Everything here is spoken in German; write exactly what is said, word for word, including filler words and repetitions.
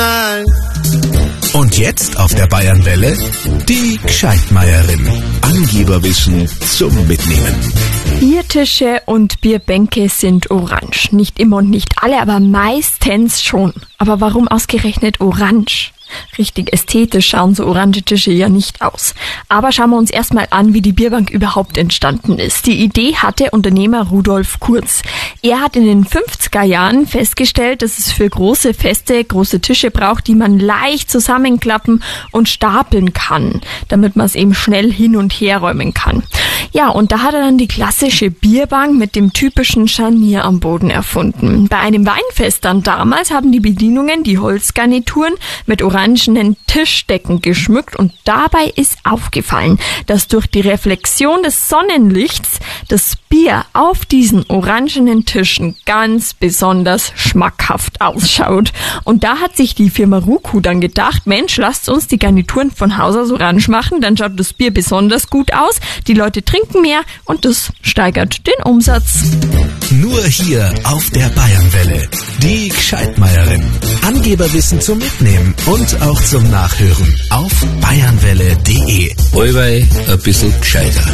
night. Und jetzt auf der Bayernwelle die Gscheidmeierin. Angeberwissen zum Mitnehmen. Biertische und Bierbänke sind orange. Nicht immer und nicht alle, aber meistens schon. Aber warum ausgerechnet orange? Richtig ästhetisch schauen so orange Tische ja nicht aus. Aber schauen wir uns erstmal an, wie die Bierbank überhaupt entstanden ist. Die Idee hatte Unternehmer Rudolf Kurz. Er hat in den fünfziger Jahren festgestellt, dass es für große Feste große Tische braucht, die man leicht zusammenklappen und stapeln kann, damit man es eben schnell hin und her räumen kann. Ja, und da hat er dann die klassische Bierbank mit dem typischen Scharnier am Boden erfunden. Bei einem Weinfest dann damals haben die Bedienungen die Holzgarnituren mit orangenen Tischdecken geschmückt und dabei ist aufgefallen, dass durch die Reflexion des Sonnenlichts das Bier auf diesen orangenen Tischen ganz besonders schmackhaft ausschaut. Und da hat sich die Firma Ruku dann gedacht, Mensch, lasst uns die Garnituren von Haus aus orange machen, dann schaut das Bier besonders gut aus, die Leute trinken mehr und das steigert den Umsatz. Nur hier auf der Bayernwelle. Die Gscheidmeierin. Angeberwissen zum Mitnehmen und auch zum Nachhören auf bayernwelle punkt de. Allweil ein bisschen gescheiter.